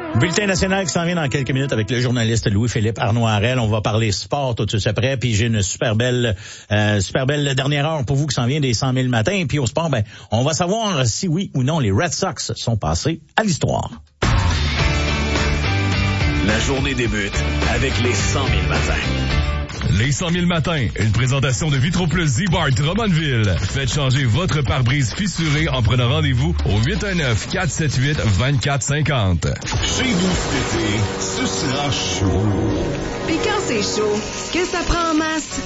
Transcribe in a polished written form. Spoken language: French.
Bulletin national qui s'en vient dans quelques minutes avec le journaliste Louis-Philippe Arnoirel. On va parler sport tout de suite après. Puis j'ai une super belle dernière heure pour vous qui s'en vient des 100 000 matins. Puis au sport, on va savoir si oui ou non les Red Sox sont passés à l'histoire. La journée débute avec les 100 000 matins. Les 100 000 matins, une présentation de Vitroplus Z-Bar Drummondville. Faites changer votre pare-brise fissuré en prenant rendez-vous au 819-478-2450. Chez vous cet été, ce sera chaud. Puis quand c'est chaud, ce que ça prend en masse,